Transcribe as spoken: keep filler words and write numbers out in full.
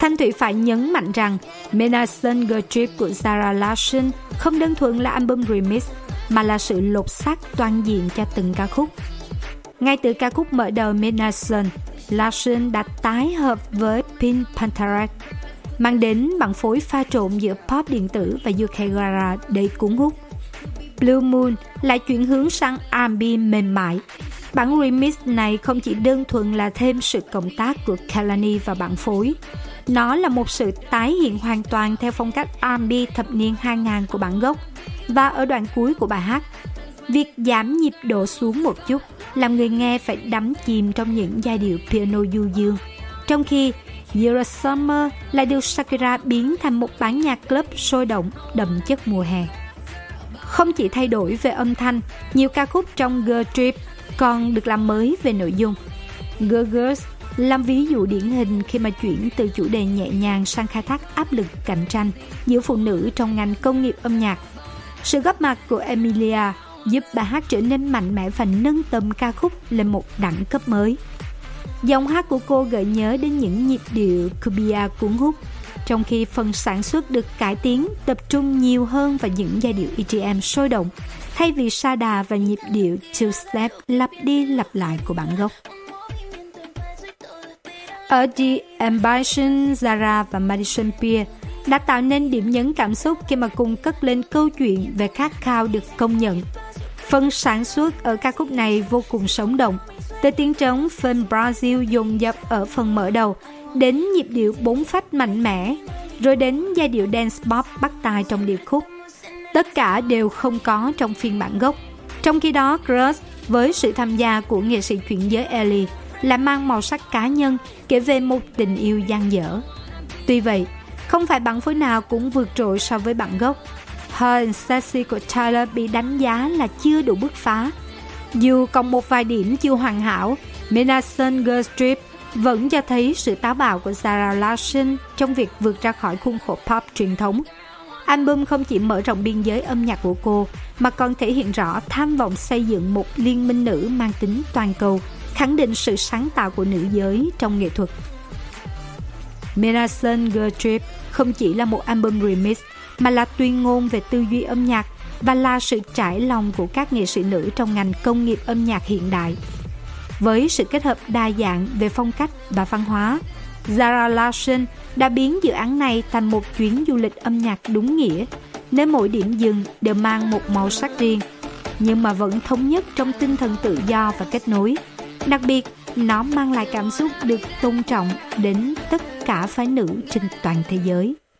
Thanh Thủy phải nhấn mạnh rằng Menacing Girl Trip của Zara Larsson không đơn thuần là album remix, mà là sự lột xác toàn diện cho từng ca khúc. Ngay từ ca khúc mở đầu Menacing, Larsson đã tái hợp với Pink Pantheress, mang đến bản phối pha trộn giữa pop điện tử và u ca garage đầy cuốn hút. Blue Moon lại chuyển hướng sang R and B mềm mại. Bản remix này không chỉ đơn thuần là thêm sự cộng tác của Kehlani vào bản phối, nó là một sự tái hiện hoàn toàn theo phong cách R and B thập niên hai nghìn của bản gốc. Và ở đoạn cuối của bài hát, việc giảm nhịp độ xuống một chút làm người nghe phải đắm chìm trong những giai điệu piano du dương, trong khi You're Summer lại được Shakira biến thành một bản nhạc club sôi động, đậm chất mùa hè. Không chỉ thay đổi về âm thanh, nhiều ca khúc trong Girl Trip còn được làm mới về nội dung. Girl Girls làm ví dụ điển hình khi mà chuyển từ chủ đề nhẹ nhàng sang khai thác áp lực cạnh tranh giữa phụ nữ trong ngành công nghiệp âm nhạc. Sự góp mặt của Emilia giúp bài hát trở nên mạnh mẽ và nâng tầm ca khúc lên một đẳng cấp mới. Giọng hát của cô gợi nhớ đến những nhịp điệu cumbia cuốn hút, trong khi phần sản xuất được cải tiến tập trung nhiều hơn vào những giai điệu E D M sôi động, thay vì sa đà và nhịp điệu two-step lặp đi lặp lại của bản gốc. Ở The Ambition, Zara và Madison Beer đã tạo nên điểm nhấn cảm xúc khi mà cùng cất lên câu chuyện về khát khao được công nhận. Phần sản xuất ở ca khúc này vô cùng sống động, từ tiếng trống Femme Brazil dồn dập ở phần mở đầu, đến nhịp điệu bốn phách mạnh mẽ, rồi đến giai điệu dance pop bắt tai trong điệp khúc. Tất cả đều không có trong phiên bản gốc. Trong khi đó, Crush với sự tham gia của nghệ sĩ chuyển giới Ellie lại mang màu sắc cá nhân, kể về một tình yêu dang dở. Tuy vậy, không phải bản phối nào cũng vượt trội so với bản gốc. Her and Sexy của Tyler bị đánh giá là chưa đủ bứt phá. Dù còn một vài điểm chưa hoàn hảo, Menacing Girl Trip vẫn cho thấy sự táo bạo của Zara Larsson trong việc vượt ra khỏi khuôn khổ pop truyền thống. Album không chỉ mở rộng biên giới âm nhạc của cô, mà còn thể hiện rõ tham vọng xây dựng một liên minh nữ mang tính toàn cầu, khẳng định sự sáng tạo của nữ giới trong nghệ thuật. Menacing Girl Trip không chỉ là một album remix, mà là tuyên ngôn về tư duy âm nhạc và là sự trải lòng của các nghệ sĩ nữ trong ngành công nghiệp âm nhạc hiện đại. Với sự kết hợp đa dạng về phong cách và văn hóa, Zara Larsson đã biến dự án này thành một chuyến du lịch âm nhạc đúng nghĩa, nơi mỗi điểm dừng đều mang một màu sắc riêng, nhưng mà vẫn thống nhất trong tinh thần tự do và kết nối. Đặc biệt, nó mang lại cảm xúc được tôn trọng đến tất cả phái nữ trên toàn thế giới.